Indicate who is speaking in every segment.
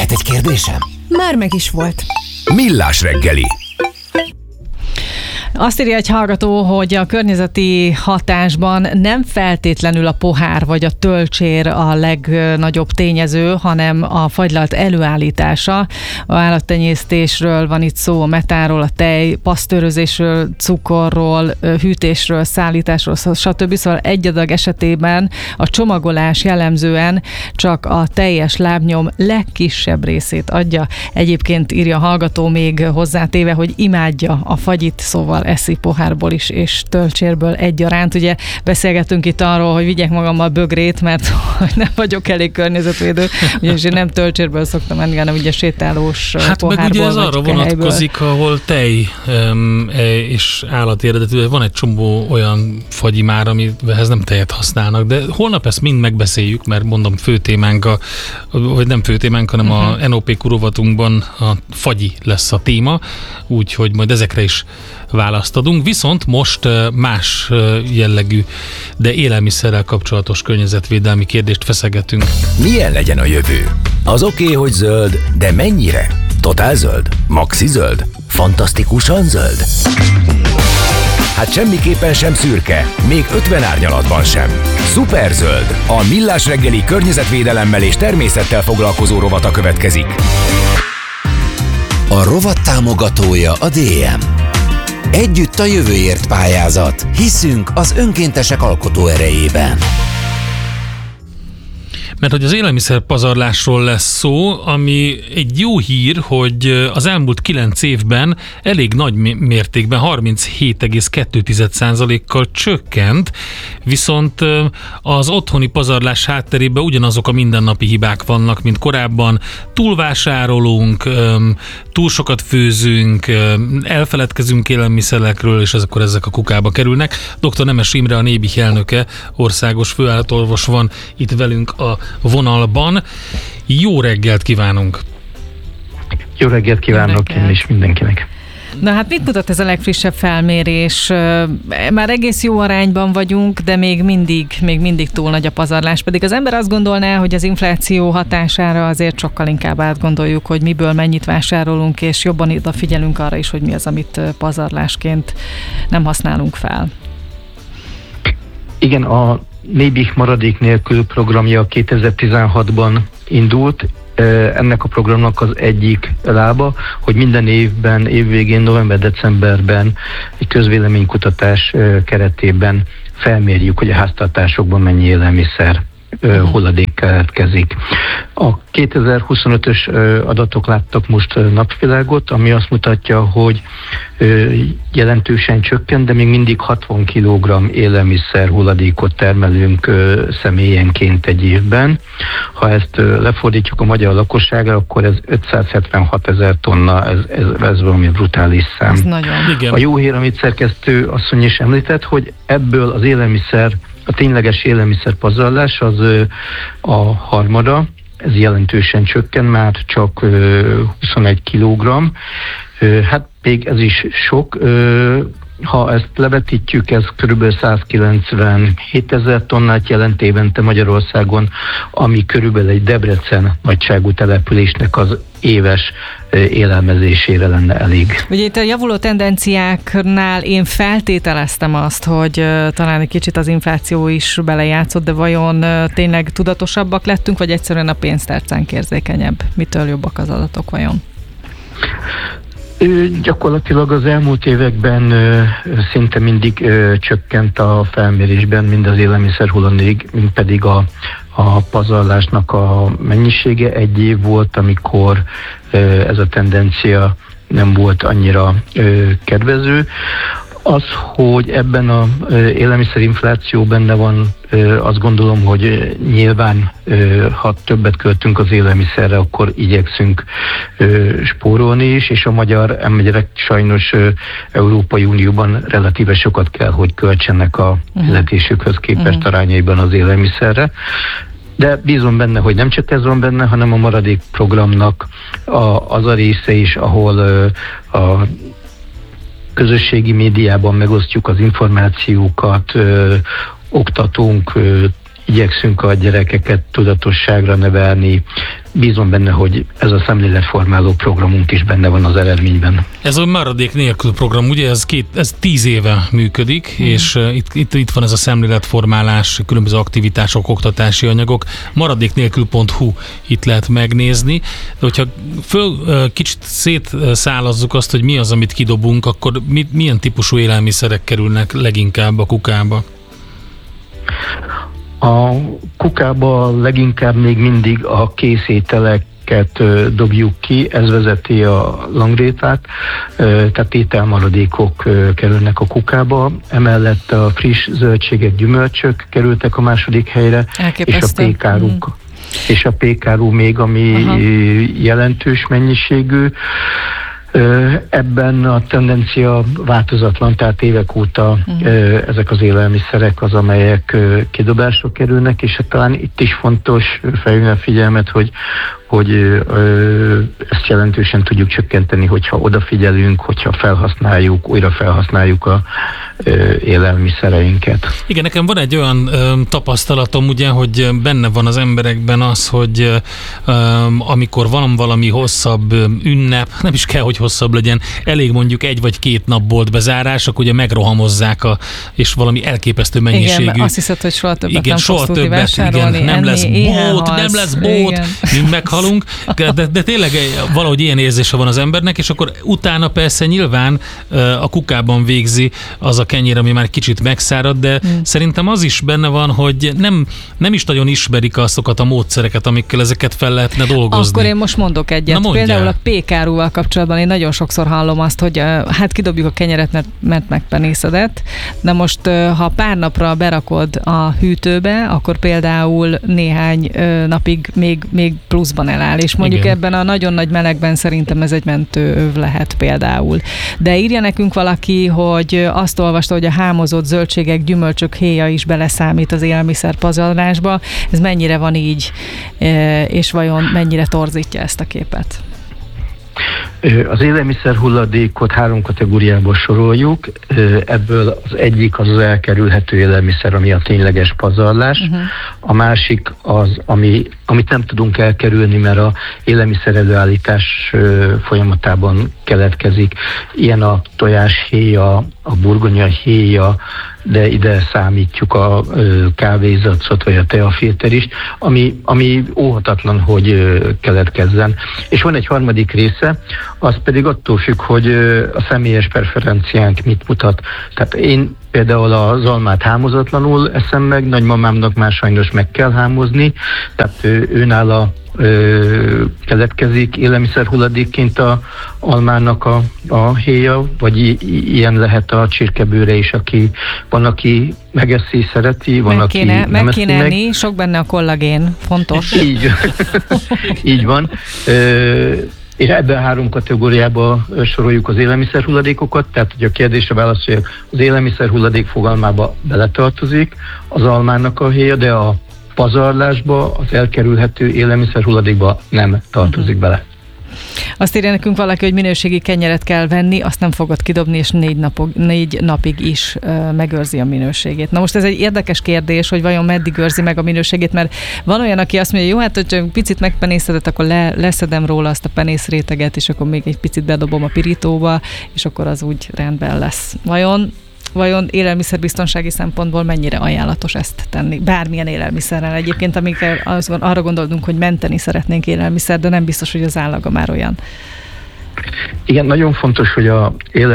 Speaker 1: Lehet egy kérdésem?
Speaker 2: Már meg is volt.
Speaker 1: Millás reggeli.
Speaker 3: Azt írja egy hallgató, hogy a környezeti hatásban nem feltétlenül a pohár vagy a tölcsér a legnagyobb tényező, hanem a fagylalt előállítása. A állattenyésztésről van itt szó, a metánról, a tej, pasztőrözésről, cukorról, hűtésről, szállításról, stb. Szóval egy adag esetében a csomagolás jellemzően csak a teljes lábnyom legkisebb részét adja. Egyébként írja a hallgató még hozzátéve, hogy imádja a fagyit, szóval eszi pohárból is és tölcsérből egyaránt. Ugye beszélgettünk itt arról, hogy vigyek magammal bögrét, mert nem vagyok elég környezetvédő, ugyanis én nem tölcsérből szoktam enni, hanem ugye sétálós pohárból.
Speaker 4: Hát meg ugye ez arra
Speaker 3: kehelyből
Speaker 4: vonatkozik, ahol tej és állati eredetű, van egy csomó olyan fagyi már, amihez nem tejet használnak, de holnap ezt mind megbeszéljük, mert mondom főtémánk, vagy nem főtémánk, hanem a NOP rovatunkban a fagyi lesz a téma, úgyhogy majd ezekre is választ adunk, viszont most más jellegű, de élelmiszerrel kapcsolatos környezetvédelmi kérdést feszegetünk.
Speaker 1: Milyen legyen a jövő? Az oké, hogy zöld, de mennyire? Totál zöld? Maxi zöld? Fantasztikusan zöld? Hát semmiképpen sem szürke, még 50 árnyalatban sem. Szuperzöld, a Millás reggeli környezetvédelemmel és természettel foglalkozó rovata következik.
Speaker 5: A rovat támogatója a DM. Együtt a jövőért pályázat. Hiszünk az önkéntesek alkotóerejében.
Speaker 4: Mert hogy az élelmiszerpazarlásról lesz szó, ami egy jó hír, hogy az elmúlt 9 évben elég nagy mértékben 37,2%-kal csökkent, viszont az otthoni pazarlás hátterében ugyanazok a mindennapi hibák vannak, mint korábban. Túlvásárolunk, túl sokat főzünk, elfeledkezünk élelmiszerekről, és akkor ezek a kukába kerülnek. Dr. Nemes Imre, a Nébih elnöke, országos főállatorvos van itt velünk a vonalban. Jó reggelt kívánunk!
Speaker 6: Jó reggelt kívánok én is mindenkinek!
Speaker 3: Na hát mit mutat ez a legfrissebb felmérés? Már egész jó arányban vagyunk, de még mindig túl nagy a pazarlás. Pedig az ember azt gondolná, hogy az infláció hatására azért sokkal inkább átgondoljuk, hogy miből mennyit vásárolunk, és jobban odafigyelünk arra is, hogy mi az, amit pazarlásként nem használunk fel.
Speaker 6: Igen, a Nébih maradék nélkül programja 2016-ban indult. Ennek a programnak az egyik lába, hogy minden évben, évvégén, november-decemberben egy közvéleménykutatás keretében felmérjük, hogy a háztartásokban mennyi élelmiszer hulladék keletkezik. A 2025-ös adatok láttak most napvilágot, ami azt mutatja, hogy jelentősen csökkent, de még mindig 60 kg élelmiszer hulladékot termelünk személyenként egy évben. Ha ezt lefordítjuk a magyar lakosságra, akkor ez 576 000 tonna, ez valami brutális szám.
Speaker 3: Ez nagyon.
Speaker 6: A jó hír, amit szerkesztő asszony is említett, hogy ebből az élelmiszer, a tényleges élelmiszer pazarlás az a harmada, ez jelentősen csökken, már csak 21 kg. Hát még ez is sok. Ha ezt levetítjük, ez kb. 197 000 tonnát jelent évente Magyarországon, ami körülbelül egy Debrecen nagyságú településnek az éves élelmezésére lenne elég.
Speaker 3: Ugye itt a javuló tendenciáknál én feltételeztem azt, hogy talán egy kicsit az infláció is belejátszott, de vajon tényleg tudatosabbak lettünk, vagy egyszerűen a pénztárcánk érzékenyebb? Mitől jobbak az adatok vajon?
Speaker 6: Gyakorlatilag az elmúlt években szinte mindig csökkent a felmérésben mind az élelmiszer hulladék, mind pedig a pazarlásnak a mennyisége. Egy év volt, amikor ez a tendencia nem volt annyira kedvező. Az, hogy ebben az élelmiszerinfláció benne van, azt gondolom, hogy nyilván, ha többet költünk az élelmiszerre, akkor igyekszünk spórolni is, és a magyar emberek sajnos Európai Unióban relatíve sokat kell, hogy költsenek a fizetésükhöz képest arányaiban az élelmiszerre. De bízom benne, hogy nem csak ez van benne, hanem a maradék programnak az a része is, ahol a közösségi médiában megosztjuk az információkat, oktatunk, igyekszünk a gyerekeket tudatosságra nevelni. Bízom benne, hogy ez a szemléletformáló programunk is benne van az eredményben.
Speaker 4: Ez a maradék nélkül program, ugye ez 10 éve működik, és itt van ez a szemléletformálás, különböző aktivitások, oktatási anyagok. Maradéknélkül.hu itt lehet megnézni. De hogyha kicsit szétszálazzuk azt, hogy mi az, amit kidobunk, akkor milyen típusú élelmiszerek kerülnek leginkább a kukába?
Speaker 6: A kukába leginkább még mindig a készételeket dobjuk ki, ez vezeti a langrétát, tehát ételmaradékok kerülnek a kukába, emellett a friss zöldségek, gyümölcsök kerültek a második helyre,
Speaker 3: elképesztő.
Speaker 6: És a pékáruk. És a pékárú még, ami jelentős mennyiségű. Ebben a tendencia változatlan, tehát évek óta ezek az élelmiszerek az, amelyek kidobásra kerülnek, és talán itt is fontos felhívni a figyelmet, hogy ezt jelentősen tudjuk csökkenteni, hogyha odafigyelünk, hogyha felhasználjuk, újra felhasználjuk a élelmiszereinket.
Speaker 4: Igen, nekem van egy olyan tapasztalatom, ugye, hogy benne van az emberekben az, hogy amikor van valami hosszabb ünnep, nem is kell, hogy hosszabb legyen, elég mondjuk 1 vagy 2 nap boltbezárás, akkor ugye megrohamozzák és valami elképesztő mennyiségű.
Speaker 3: Igen, azt hiszed, hogy soha többet
Speaker 4: igen,
Speaker 3: nem
Speaker 4: soha
Speaker 3: fogsz tudni
Speaker 4: vásárolni. Igen, nem lesz bót, nem lesz bót, mind meghalunk, de tényleg valahogy ilyen érzése van az embernek, és akkor utána persze nyilván a kukában végzi az a kenyér, ami már kicsit megszárad, de szerintem az is benne van, hogy nem is nagyon ismerik azokat a módszereket, amikkel ezeket fel lehetne dolgozni.
Speaker 3: Akkor én most mondok egyet. Például a pékárúval kapcsolatban én nagyon sokszor hallom azt, hogy hát kidobjuk a kenyeret, mert megpenészedett. De most, ha pár napra berakod a hűtőbe, akkor például néhány napig még pluszban eláll. És mondjuk ebben a nagyon nagy melegben szerintem ez egy mentőöv lehet például. De írja nekünk valaki, hogy azt olvasta, hogy a hámozott zöldségek, gyümölcsök héja is beleszámít az élelmiszer pazarlásba. Ez mennyire van így, és vajon mennyire torzítja ezt a képet?
Speaker 6: Az élelmiszer hulladékot 3 kategóriába soroljuk, ebből az egyik az elkerülhető élelmiszer, ami a tényleges pazarlás, a másik az, amit nem tudunk elkerülni, mert a élelmiszer előállítás folyamatában keletkezik, ilyen a tojáshéja, a burgonyahéja, de ide számítjuk a kávézacot, vagy a teafilter is, ami óhatatlan, hogy keletkezzen. És van egy harmadik része, az pedig attól függ, hogy a személyes preferenciánk mit mutat. Tehát én például az almát hámozatlanul eszem meg, nagymamámnak már sajnos meg kell hámozni, tehát őnála keletkezik élelmiszer hulladékként a almának a héja, vagy ilyen lehet a csirkebőre is, van, aki megeszi, szereti, van, aki nem eszi meg.
Speaker 3: Enni, sok benne a kollagén, fontos.
Speaker 6: Így van. És ebben a 3 kategóriába soroljuk az élelmiszerhulladékokat, tehát hogy a kérdésre válaszoljak, az élelmiszerhulladék fogalmába beletartozik az almának a héja, de a pazarlásba, az elkerülhető élelmiszerhulladékba nem tartozik bele.
Speaker 3: Azt írja nekünk valaki, hogy minőségi kenyeret kell venni, azt nem fogod kidobni, és 4 napig is megőrzi a minőségét. Na most ez egy érdekes kérdés, hogy vajon meddig őrzi meg a minőségét, mert van olyan, aki azt mondja, jó, hát hogyha picit megpenészedett, akkor leszedem róla azt a penészréteget, és akkor még egy picit bedobom a pirítóba, és akkor az úgy rendben lesz. Vajon élelmiszerbiztonsági szempontból mennyire ajánlatos ezt tenni? Bármilyen élelmiszerrel egyébként, amikor arra gondolunk, hogy menteni szeretnénk élelmiszer, de nem biztos, hogy az állaga már olyan.
Speaker 6: Igen, nagyon fontos, hogy az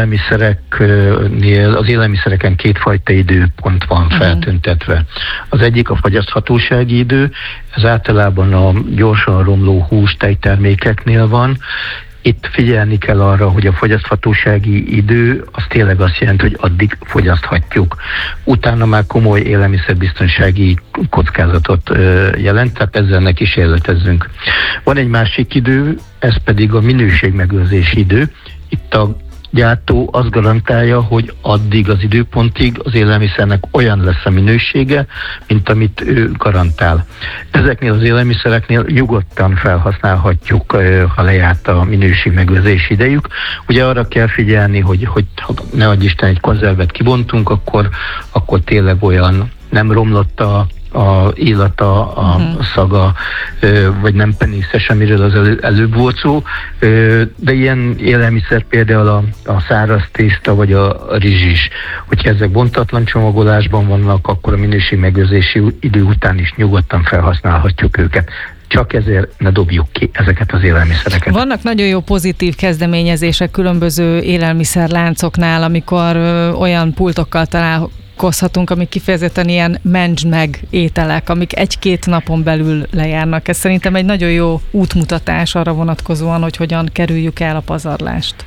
Speaker 6: élelmiszereken 2 fajta időpont van feltüntetve. Az egyik a fogyaszthatósági idő, ez általában a gyorsan romló hús, tejtermékeknél van. Itt figyelni kell arra, hogy a fogyaszthatósági idő az tényleg azt jelenti, hogy addig fogyaszthatjuk. Utána már komoly élelmiszerbiztonsági kockázatot jelent, tehát ezzel ne kísérletezzünk. Van egy másik idő, ez pedig a minőségmegőrzési idő. Itt a gyártó azt garantálja, hogy addig az időpontig az élelmiszernek olyan lesz a minősége, mint amit ő garantál. Ezeknél az élelmiszereknél nyugodtan felhasználhatjuk, ha lejárt a minőségmegőrzési idejük. Ugye arra kell figyelni, hogy ne adj Isten, egy konzervet kibontunk, akkor tényleg olyan nem romlott a a illata, a szaga, vagy nem penészes, amiről az előbb volt szó, de ilyen élelmiszer például a száraz tészta, vagy a rizs is. Hogyha ezek bontatlan csomagolásban vannak, akkor a minőségmegőrzési idő után is nyugodtan felhasználhatjuk őket. Csak ezért ne dobjuk ki ezeket az élelmiszereket.
Speaker 3: Vannak nagyon jó pozitív kezdeményezések különböző élelmiszerláncoknál, amikor olyan pultokkal találkozhatunk, amik kifejezetten ilyen mentsd meg ételek, amik 1-2 napon belül lejárnak. Ez szerintem egy nagyon jó útmutatás arra vonatkozóan, hogy hogyan kerüljük el a pazarlást.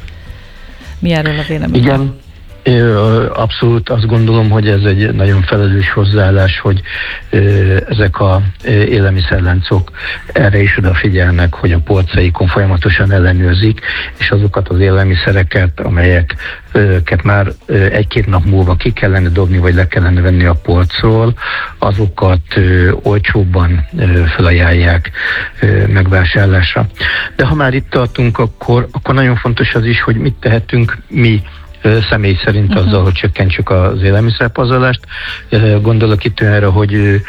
Speaker 3: Mi erről a vélemény?
Speaker 6: Igen. Abszolút azt gondolom, hogy ez egy nagyon felelős hozzáállás, hogy ezek az élelmiszerláncok erre is odafigyelnek, hogy a polcaikon folyamatosan ellenőrzik, és azokat az élelmiszereket, amelyeket már 1-2 nap múlva ki kellene dobni, vagy le kellene venni a polcról, azokat olcsóbban felajánlják megvásárlásra. De ha már itt tartunk, akkor nagyon fontos az is, hogy mit tehetünk mi személy szerint azzal, hogy csökkentsük az élelmiszerpazarlást. Gondolok itt erre, hogy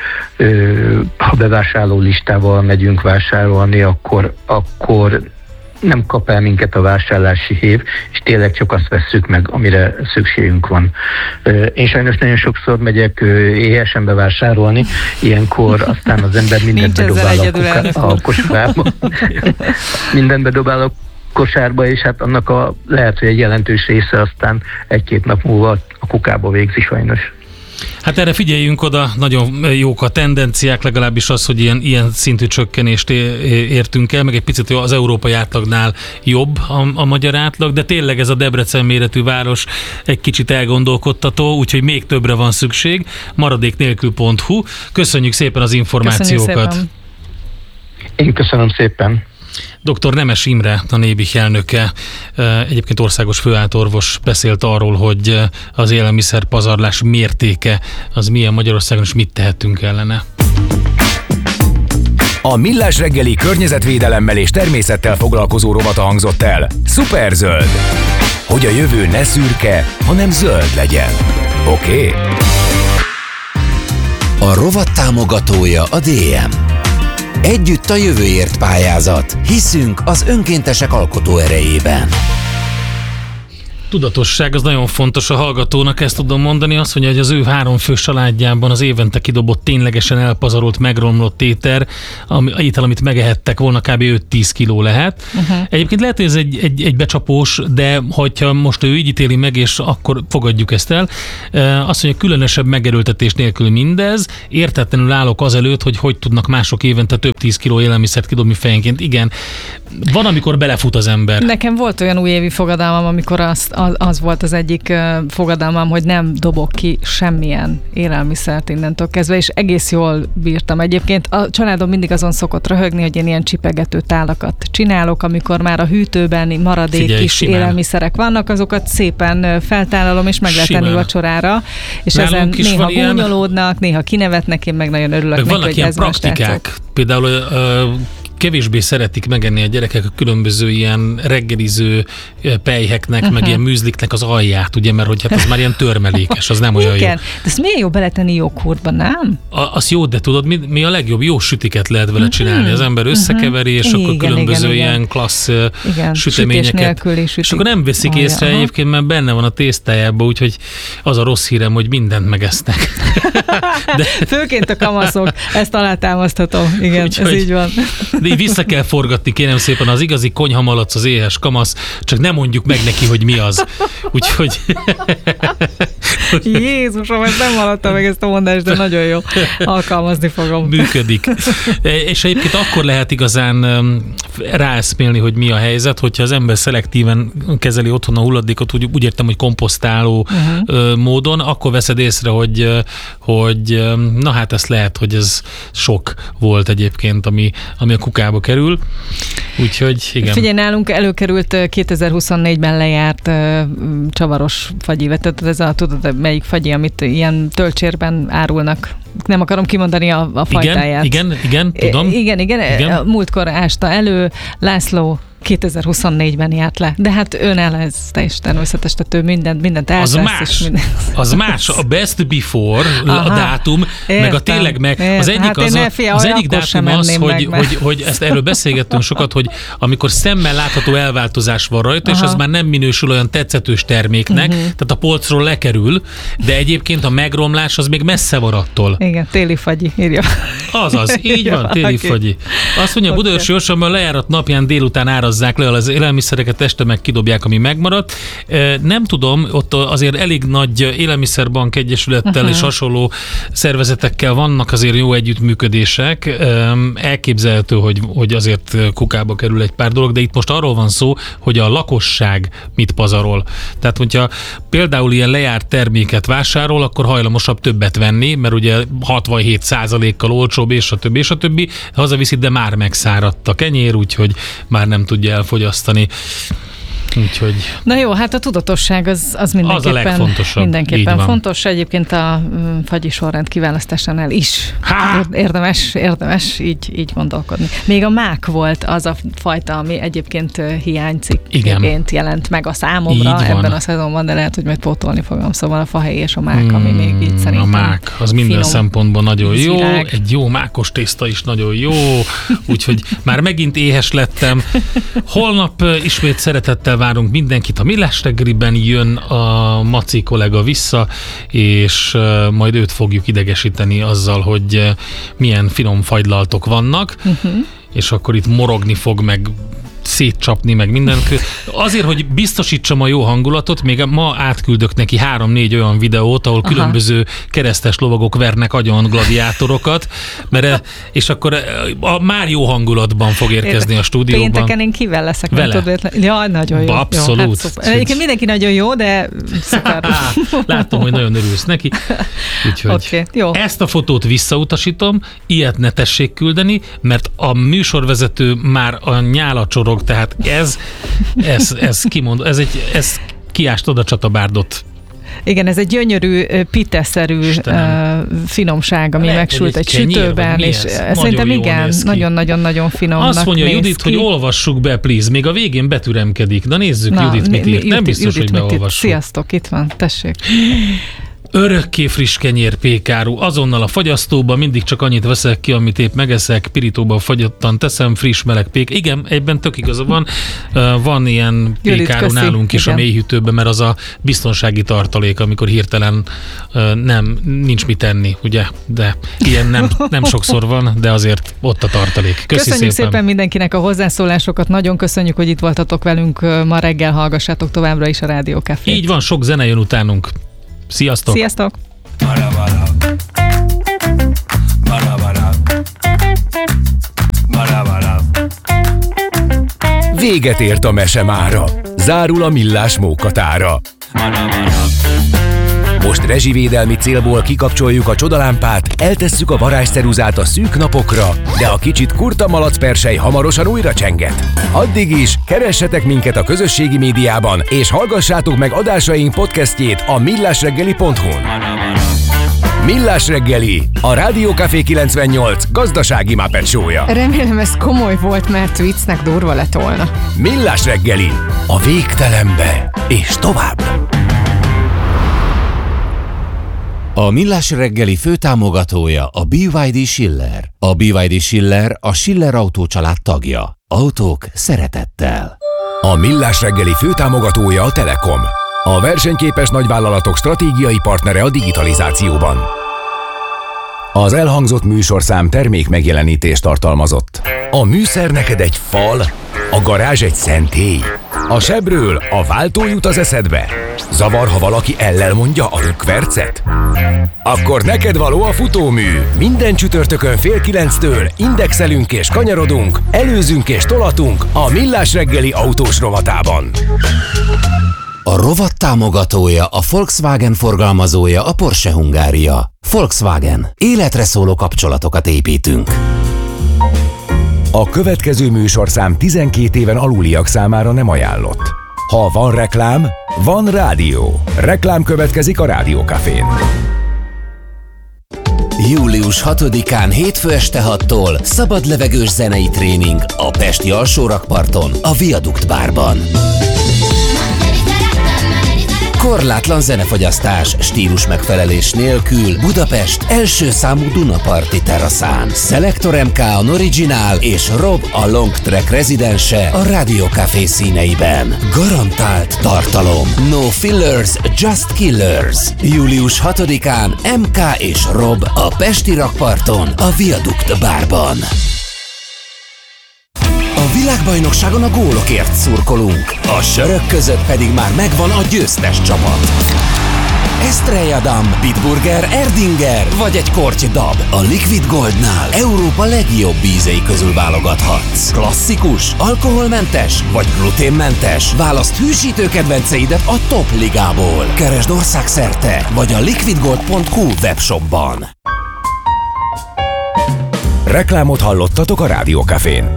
Speaker 6: ha bevásárló listával megyünk vásárolni, akkor nem kap el minket a vásárlási hév, és tényleg csak azt vesszük meg, amire szükségünk van. Én sajnos nagyon sokszor megyek éhesen bevásárolni, ilyenkor aztán az ember mindent bedobál a kosárba. Mindent bedobál a kosárba, és hát annak lehet, hogy egy jelentős része aztán 1-2 nap múlva a kukába végzi sajnos.
Speaker 4: Hát erre figyeljünk oda, nagyon jók a tendenciák, legalábbis az, hogy ilyen szintű csökkenést értünk el, meg egy picit az európai átlagnál jobb a magyar átlag, de tényleg ez a Debrecen méretű város egy kicsit elgondolkodtató, úgyhogy még többre van szükség. Maradéknélkül.hu. Köszönjük szépen az információkat.
Speaker 3: Szépen.
Speaker 6: Én köszönöm szépen.
Speaker 4: Dr. Nemes Imre, a Nébih elnöke, egyébként országos főállatorvos beszélt arról, hogy az élelmiszer pazarlás mértéke az milyen Magyarországon, és mit tehetünk ellene.
Speaker 1: A Millás reggeli környezetvédelemmel és természettel foglalkozó rovata hangzott el. Szuperzöld! Hogy a jövő ne szürke, hanem zöld legyen. Oké?
Speaker 5: A rovat támogatója a DM. Együtt a jövőért pályázat. Hiszünk az önkéntesek alkotóerejében.
Speaker 4: Tudatosság, az nagyon fontos a hallgatónak, ezt tudom mondani, azt mondja, hogy az ő 3 fős családjában az évente kidobott, ténylegesen elpazarolt, megromlott étel, amit megehettek volna, kb. 5-10 kiló lehet. Egyébként lehet, hogy ez egy becsapós, de hogyha most ő így ítéli meg, és akkor fogadjuk ezt el, azt mondja, különösebb megerőltetés nélkül mindez, értetlenül állok azelőtt, hogy tudnak mások évente több 10 kiló élelmiszert kidobni fejenként. Igen, van, amikor belefut az ember.
Speaker 3: Nekem volt olyan újévi fogadalmam, amikor az volt az egyik fogadalmam, hogy nem dobok ki semmilyen élelmiszert innentől kezdve, és egész jól bírtam. Egyébként a családom mindig azon szokott röhögni, hogy én ilyen csipegető tálakat csinálok, amikor már a hűtőben maradék kis élelmiszerek vannak, azokat szépen feltállalom, és meg lehet tenni vacsorára, és
Speaker 4: nálunk
Speaker 3: ezen néha gúnyolódnak, néha kinevetnek, én meg nagyon örülök neki,
Speaker 4: hogy ez praktikák. Például kevésbé szeretik megenni a gyerekek a különböző ilyen reggeliző pelyheknek, meg ilyen műzliknek az alját, ugye, mert hogy hát az már ilyen törmelékes, az nem olyan jó.
Speaker 3: Igen, de ezt milyen jó beletenni joghurtba, nem?
Speaker 4: Az jó, de tudod, mi a legjobb? Jó sütiket lehet vele csinálni. Az ember összekeveri, és akkor különböző ilyen klassz süteményeket. És akkor nem veszik észre egyébként, mert benne van a tésztájában, úgyhogy az a rossz hírem, hogy mindent megesznek.
Speaker 3: De főként a kamaszok, ezt alátámaszthatom. Igen, úgyhogy, ez így van.
Speaker 4: De így vissza kell forgatni, kérem szépen, az igazi konyhamalac, az éhes kamasz, csak nem mondjuk meg neki, hogy mi az. Úgyhogy...
Speaker 3: Jézusom, ezt nem hallottam meg ezt a mondást, de nagyon jó. Alkalmazni fogom.
Speaker 4: Működik. És egyébként akkor lehet igazán ráeszmélni, hogy mi a helyzet, hogyha az ember szelektíven kezeli otthon a hulladékot, úgy értem, hogy komposztáló módon, akkor veszed észre, hogy na hát ezt lehet, hogy ez sok volt egyébként, ami a kukába kerül. Úgyhogy igen.
Speaker 3: Figyelj, nálunk előkerült 2024-ben lejárt csavaros fagyivet, tehát ez tudod, melyik fagyi, amit ilyen tölcsérben árulnak. Nem akarom kimondani a fajtáját.
Speaker 4: Igen, tudom.
Speaker 3: Igen. Múltkor ásta elő László 2024-ben járt le. De hát ön elezte is természetes, tehát ő mindent eltesz.
Speaker 4: Az más. A best before, a dátum, értem, meg a tényleg meg. Az egyik, az egyik dátum az, hogy ezt erről beszélgettünk sokat, hogy amikor szemmel látható elváltozás van rajta, és az már nem minősül olyan tetszetős terméknek, tehát a polcról lekerül, de egyébként a megromlás az még messze van attól.
Speaker 3: Igen, téli fagyi, írja.
Speaker 4: Azaz, így van, téli fagyi. Azt mondja, Budaörsi Orsolban lejárat napján délután árazzák le az élelmiszereket, este meg kidobják, ami megmaradt. Nem tudom, ott azért elég nagy élelmiszerbank egyesülettel és hasonló szervezetekkel vannak azért jó együttműködések. Elképzelhető, hogy azért kukába kerül egy pár dolog, de itt most arról van szó, hogy a lakosság mit pazarol. Tehát, hogyha például ilyen lejárt terméket vásárol, akkor hajlamosabb többet venni, mert ugye 67%-kal olcsóbb, és a többi, hazaviszi, de már megszáradt a kenyér, úgyhogy már nem tudja elfogyasztani. Úgyhogy... Na jó, hát a tudatosság az mindenképpen fontos. Egyébként a fagyi sorrend kiválasztásánál is érdemes így gondolkodni. Még a mák volt az a fajta, ami egyébként hiánycikként jelent meg a számomra ebben a szezonban, de lehet, hogy majd pótolni fogom. Szóval a fahéj és a mák, ami még így szerintem a mák, az minden szempontból nagyon jó. Egy jó mákos tészta is nagyon jó, úgyhogy már megint éhes lettem. Holnap ismét szeretettel várunk mindenkit. A Millás reggeliben jön a Maci kollega vissza, és majd őt fogjuk idegesíteni azzal, hogy milyen finom fagylaltok vannak, és akkor itt morogni fog, meg szétcsapni, meg minden. Azért, hogy biztosítsam a jó hangulatot, még ma átküldök neki 3-4 olyan videót, ahol különböző keresztes lovagok vernek agyon gladiátorokat, és akkor már jó hangulatban fog érkezni a stúdióban. Pénteken én kivel leszek? Vele. Ja, nagyon jó. Abszolút. Jó, hát egyébként mindenki nagyon jó, de szuper. Látom, hogy nagyon örülsz neki. Úgyhogy jó. Ezt a fotót visszautasítom, ilyet ne tessék küldeni, mert a műsorvezető már a nyála csorog, tehát ez kimondó, ez kiástod a csatabárdot. Igen, ez egy gyönyörű, piteszerű finomság, ami megsült egy sütőben, és szerintem igen, nagyon-nagyon finomnak. Azt mondja Judit, hogy olvassuk be, please. Még a végén betüremkedik. Na nézzük, Judit mit írt. Nem biztos, hogy beolvassuk. Sziasztok, itt van, tessék. Örökké friss kenyér pékáru, azonnal a fagyasztóba, mindig csak annyit veszek ki, amit épp megeszek, pirítóba fagyottan teszem, friss meleg pék. Igen, egyben tök igaza van, van ilyen pékáru nálunk is a mélyhűtőben, mert az a biztonsági tartalék, amikor hirtelen nincs mit enni, ugye? De ilyen nem sokszor van, de azért ott a tartalék. Köszönjük szépen mindenkinek a hozzászólásokat, nagyon köszönjük, hogy itt voltatok velünk ma reggel, hallgassátok továbbra is a Rádió Cafét. Így van, sok zene jön utánunk. Sziasztok! Sziasztok!
Speaker 1: Véget ért a mese mára. Zárul a Millás mókatára. Most rezsivédelmi célból kikapcsoljuk a csodalámpát, eltesszük a varázsceruzát a szűk napokra, de a kicsit kurta malacpersely hamarosan újra csenget. Addig is keressetek minket a közösségi médiában, és hallgassátok meg adásaink podcastjét a millásreggeli.hu-n. Millás reggeli, a Rádió Café 98 gazdasági Muppet show-ja. Remélem ez komoly volt, mert viccnek durva lett volna. Millás reggeli, a végtelenbe és tovább.
Speaker 5: A Millás reggeli főtámogatója a BYD Schiller. A BYD Schiller a Schiller Autó család tagja. Autók szeretettel.
Speaker 1: A Millás reggeli főtámogatója a Telekom. A versenyképes nagyvállalatok stratégiai partnere a digitalizációban. Az elhangzott műsorszám termék megjelenítést tartalmazott. A műszer neked egy fal, a garázs egy szentély. A sebről a váltó jut az eszedbe. Zavar, ha valaki ellel mondja a rökkvercet? Akkor neked való a futómű. Minden csütörtökön 8:30 indexelünk és kanyarodunk, előzünk és tolatunk a Millás reggeli autós rovatában.
Speaker 5: A rovat támogatója, a Volkswagen forgalmazója, a Porsche Hungária. Volkswagen. Életre szóló kapcsolatokat építünk.
Speaker 1: A következő műsorszám 12 éven aluliak számára nem ajánlott. Ha van reklám, van rádió. Reklám következik a Rádió Cafén.
Speaker 5: Július 6-án hétfő este 6-tól szabad levegős zenei tréning a pesti alsórakparton, a Viadukt bárban. Korlátlan zenefogyasztás, stílus megfelelés nélkül Budapest első számú Dunaparti teraszán. Selector MK a Original és Rob a Long Track rezidense a Rádió Café színeiben. Garantált tartalom. No fillers, just killers. Július 6-án MK és Rob a Pesti rakparton, a Viadukt bárban. A világbajnokságon a gólokért szurkolunk, a sörök között pedig már megvan a győztes csapat. Estrella Damm, Bitburger, Erdinger vagy egy korty dab. A Liquid Goldnál Európa legjobb ízei közül válogathatsz. Klasszikus, alkoholmentes vagy gluténmentes? Válaszd hűsítő kedvenceidet a top ligából. Keresd országszerte vagy a liquidgold.hu webshopban.
Speaker 1: Reklámot hallottatok a Rádió Cafén.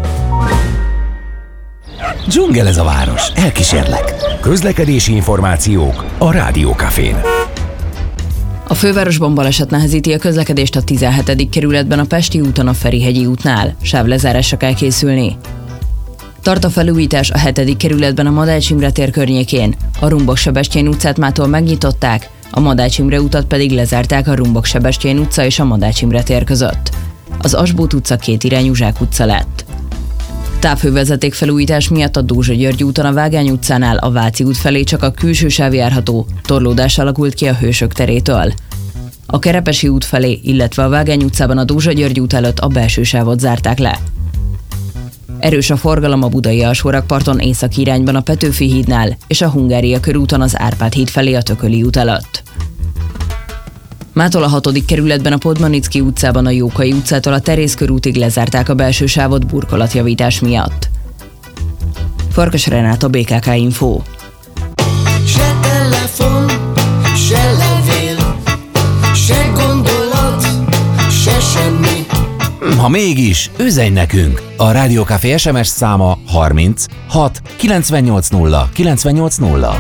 Speaker 5: Dzsungel ez a város, elkísérlek.
Speaker 1: Közlekedési információk a Rádió Cafén.
Speaker 2: A fővárosban baleset nehezíti a közlekedést a 17. kerületben a Pesti úton a Ferihegyi útnál. Sávlezárásra kell készülni. Tart a felújítás a 7. kerületben a Madács Imre tér környékén. A Rumbok-Sebestyén utcát mától megnyitották, a Madács Imre utat pedig lezárták a Rumbok-Sebestyén utca és a Madács Imre tér között. Az Asbót utca kétirányú zsákutca lett. Távhővezeték felújítás miatt a Dózsa György úton a Vágány utcánál a Váci út felé csak a külső sáv járható, torlódás alakult ki a Hősök terétől. A Kerepesi út felé, illetve a Vágány utcában a Dózsa György út előtt a belső sávot zárták le. Erős a forgalom a Budai alsórakparton északi irányban a Petőfi hídnál és a Hungária körúton az Árpád híd felé a Tököli út előtt. Mától a 6. kerületben a Podmanicki utcában a Jókai utcától a Terész körútig lezárták a belső sávot burkolatjavítás miatt. Farkas Renáta, BKK Info.
Speaker 7: Se telefon, se levél, se gondolat, se semmi.
Speaker 5: Ha mégis, üzenj nekünk! A Rádió Café SMS száma 30 6 980 980.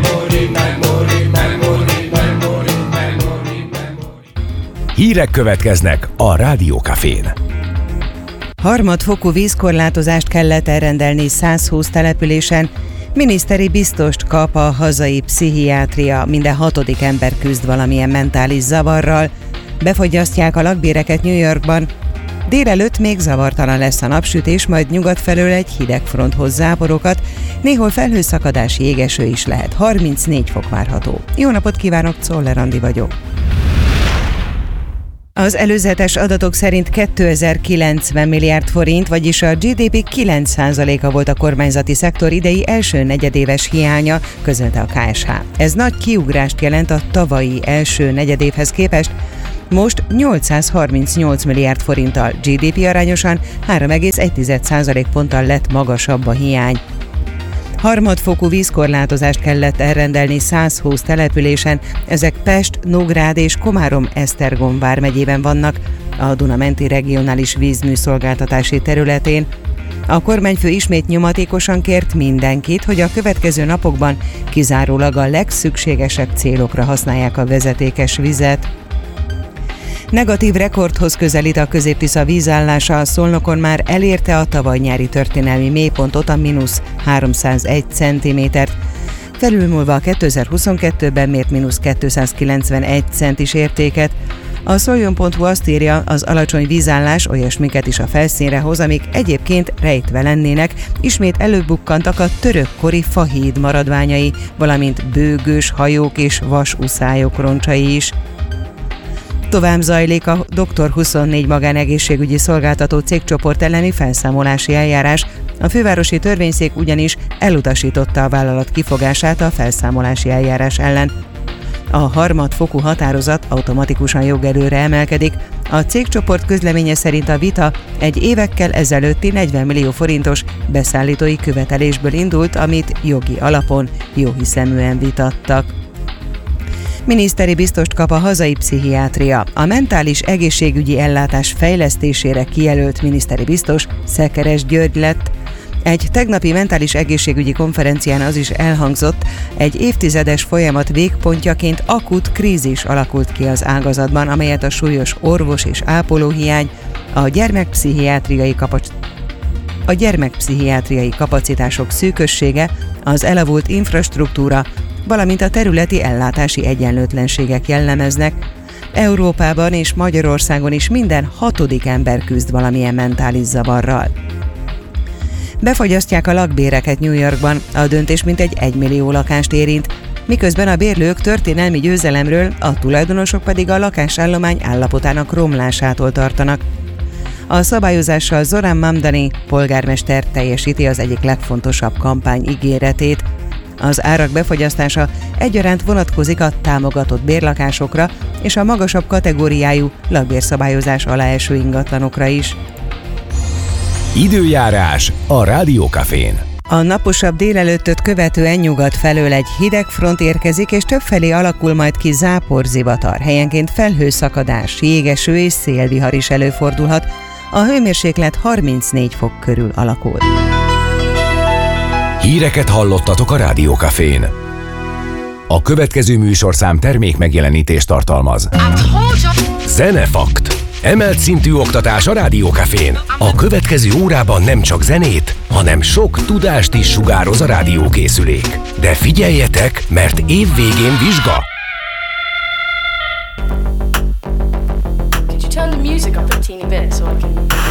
Speaker 1: Hírek következnek a Rádió Cafén.
Speaker 8: Harmadfokú vízkorlátozást kellett elrendelni 120 településen. Miniszteri biztost kap a hazai pszichiátria. Minden 6. ember küzd valamilyen mentális zavarral. Befogyasztják a lakbéreket New Yorkban. Délelőtt még zavartalan lesz a napsütés, majd nyugat felől egy hideg front hoz záporokat. Néhol felhőszakadás, jégeső is lehet. 34 fok várható. Jó napot kívánok, Czoller Andi vagyok. Az előzetes adatok szerint 2090 milliárd forint, vagyis a GDP 9%-a volt a kormányzati szektor idei első negyedéves hiánya, közölte a KSH. Ez nagy kiugrást jelent a tavalyi első negyedévhez képest, most 838 milliárd forinttal, GDP arányosan 3,1% ponttal lett magasabb a hiány. Harmadfokú vízkorlátozást kellett elrendelni 120 településen, ezek Pest, Nógrád és Komárom-Esztergom vármegyében vannak, a Duna-menti regionális vízműszolgáltatási területén. A kormányfő ismét nyomatékosan kért mindenkit, hogy a következő napokban kizárólag a legszükségesebb célokra használják a vezetékes vizet. Negatív rekordhoz közelít a Közép-Tisza vízállása, a Szolnokon már elérte a tavaly nyári történelmi mélypontot, a -301 cm-t. Felülmúlva a 2022-ben mért -291 centis értéket. A Szoljon.hu azt írja, az alacsony vízállás olyasmiket is a felszínre hoz, amik egyébként rejtve lennének, ismét előbukkantak a törökkori fahíd maradványai, valamint bőgős hajók és vasuszályok roncsai is. Tovább zajlik a Dr. 24 magánegészségügyi szolgáltató cégcsoport elleni felszámolási eljárás. A fővárosi törvényszék ugyanis elutasította a vállalat kifogását a felszámolási eljárás ellen. A harmadfokú határozat automatikusan jogerőre emelkedik. A cégcsoport közleménye szerint a vita egy évekkel ezelőtti 40 millió forintos beszállítói követelésből indult, amit jogi alapon jóhiszeműen vitattak. Miniszteri biztost kap a hazai pszichiátria. A mentális egészségügyi ellátás fejlesztésére kijelölt miniszteri biztos Szekeres György lett. Egy tegnapi mentális egészségügyi konferencián az is elhangzott, egy évtizedes folyamat végpontjaként akut krízis alakult ki az ágazatban, amelyet a súlyos orvos és ápolóhiány, a gyermekpszichiátriai kapacitások szűkössége, az elavult infrastruktúra, valamint a területi ellátási egyenlőtlenségek jellemeznek. Európában és Magyarországon is minden 6. ember küzd valamilyen mentális zavarral. Befagyasztják a lakbéreket New Yorkban, a döntés mintegy 1 millió lakást érint, miközben a bérlők történelmi győzelemről, a tulajdonosok pedig a lakásállomány állapotának romlásától tartanak. A szabályozással Zoran Mamdani polgármester teljesíti az egyik legfontosabb kampány ígéretét. Az árak befagyasztása egyaránt vonatkozik a támogatott bérlakásokra és a magasabb kategóriájú lakbérszabályozás alá eső ingatlanokra is.
Speaker 1: Időjárás a Rádiókafén.
Speaker 8: A naposabb délelőttöt követően nyugat felől egy hideg front érkezik, és többfelé alakul majd ki záporzivatar, helyenként felhőszakadás, jégeső és szélvihar is előfordulhat. A hőmérséklet 34 fok körül alakul.
Speaker 1: Híreket hallottatok a Rádiókafén. A következő műsorszám termék megjelenítést tartalmaz. Zenefakt. Emelt szintű oktatás a Rádiókafén. A következő órában nem csak zenét, hanem sok tudást is sugároz a rádiókészülék. De figyeljetek, mert évvégén vizsga.
Speaker 9: Could you turn the music up a teeny bit so I can...